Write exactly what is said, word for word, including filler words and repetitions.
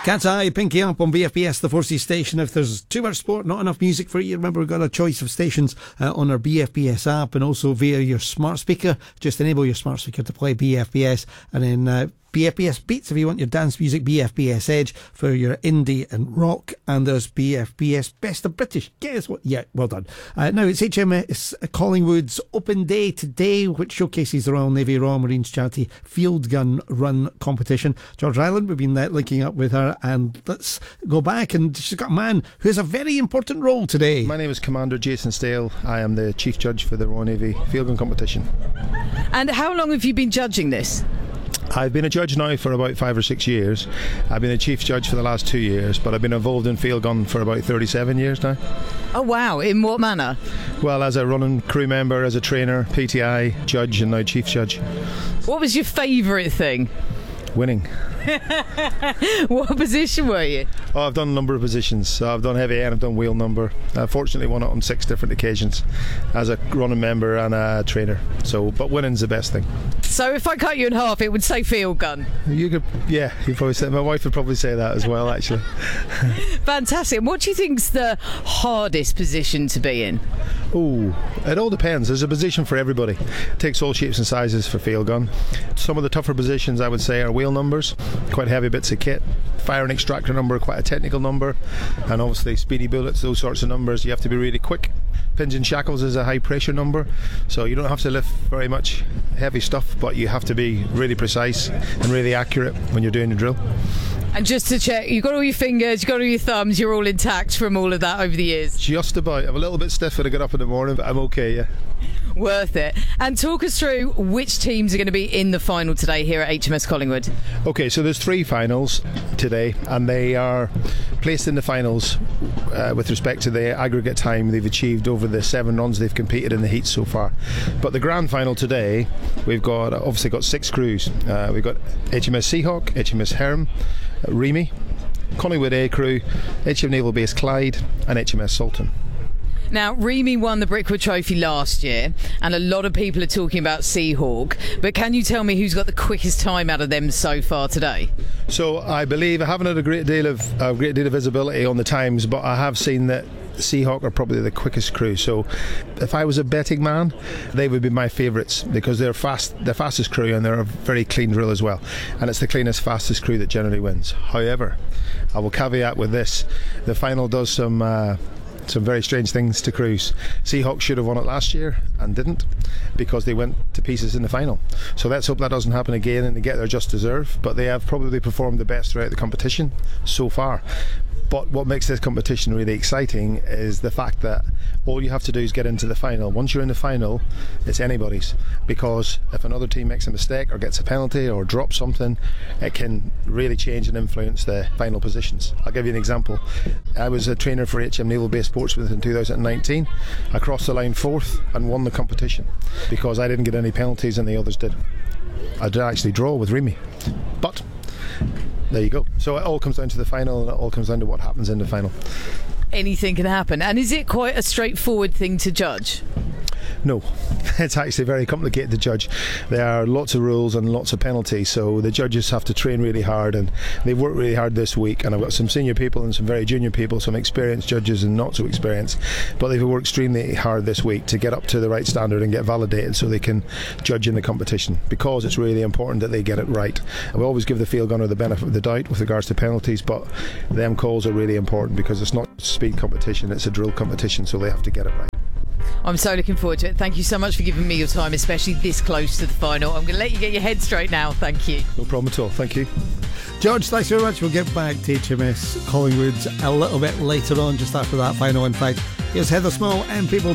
Cat's Eye, Pinky Up on B F B S, the four C station. If there's too much sport, not enough music for you, remember we've got a choice of stations uh, on our B F B S app and also via your smart speaker. Just enable your smart speaker to play B F B S, and then uh, B F B S Beats if you want your dance music, B F B S Edge for your indie and rock, and there's B F B S Best of British. Guess what? Yeah, well done. Uh, now it's H M S Collingwood's Open Day today, which showcases the Royal Navy Royal Marines charity field gun run competition. George Island, we've been uh, linking up with her, and let's go back, and she's got a man who has a very important role today. My name is Commander Jason Stale. I am the Chief Judge for the Royal Navy field gun competition. And how long have you been judging this? I've been a judge now for about five or six years. I've been a chief judge for the last two years, but I've been involved in field gun for about thirty-seven years now. Oh wow, in what manner? Well, as a running crew member, as a trainer, P T I, judge, and now chief judge. What was your favourite thing? Winning. What position were you? Oh, I've done a number of positions. So I've done heavy and I've done wheel number. I fortunately won it on six different occasions as a running member and a trainer. So, but winning's the best thing. So if I cut you in half, it would say field gun. You could, yeah. You probably say. My wife would probably say that as well, actually. Fantastic. And what do you think's the hardest position to be in? Oh, it all depends. There's a position for everybody. It takes all shapes and sizes for field gun. Some of the tougher positions, I would say, are wheel numbers, quite heavy bits of kit. Fire and extractor number, quite a technical number, and obviously speedy bullets, those sorts of numbers. You have to be really quick. Pins and shackles is a high pressure number, so you don't have to lift very much heavy stuff, but you have to be really precise and really accurate when you're doing the drill. And just to check, you've got all your fingers, you've got all your thumbs, you're all intact from all of that over the years? Just about. I'm a little bit stiff when I get up in the morning, but I'm okay, yeah. Worth it. And talk us through which teams are going to be in the final today here at H M S Collingwood. Okay, so there's three finals today, and they are placed in the finals uh, with respect to the aggregate time they've achieved over the seven runs they've competed in the heats so far. But the grand final today, we've got obviously got six crews. Uh, we've got H M S Seahawk, H M S Herm, uh, Remy, Collingwood A Crew, H M Naval Base Clyde, and H M S Sultan. Now, Remy won the Brickwood Trophy last year, and a lot of people are talking about Seahawk, but can you tell me who's got the quickest time out of them so far today? So I believe I haven't had a great deal of a great deal of visibility on the times, but I have seen that Seahawk are probably the quickest crew. So if I was a betting man, they would be my favourites because they're fast, the fastest crew, and they're a very clean drill as well. And it's the cleanest, fastest crew that generally wins. However, I will caveat with this: the final does some. Uh, Some very strange things to crews. Seahawks should have won it last year and didn't because they went to pieces in the final. So let's hope that doesn't happen again and they get their just deserve. But they have probably performed the best throughout the competition so far. But what makes this competition really exciting is the fact that all you have to do is get into the final. Once you're in the final, it's anybody's, because if another team makes a mistake or gets a penalty or drops something, it can really change and influence the final positions. I'll give you an example. I was a trainer for H M Naval Base Portsmouth in two thousand nineteen. I crossed the line fourth and won the competition because I didn't get any penalties and the others did. I did actually draw with Remy, but there you go. So it all comes down to the final, and it all comes down to what happens in the final. Anything can happen. And is it quite a straightforward thing to judge? No, it's actually very complicated to judge. There are lots of rules and lots of penalties, so the judges have to train really hard, and they've worked really hard this week. And I've got some senior people and some very junior people, some experienced judges and not so experienced, but they've worked extremely hard this week to get up to the right standard and get validated so they can judge in the competition, because it's really important that they get it right. And we always give the field gunner the benefit of the doubt with regards to penalties, but them calls are really important because it's not a speed competition, it's a drill competition, so they have to get it right. I'm so looking forward to it. Thank you so much for giving me your time, especially this close to the final. I'm going to let you get your head straight now. Thank you. No problem at all. Thank you. George, thanks very much. We'll get back to H M S Collingwood a little bit later on, just after that final. In fact, here's Heather Small and people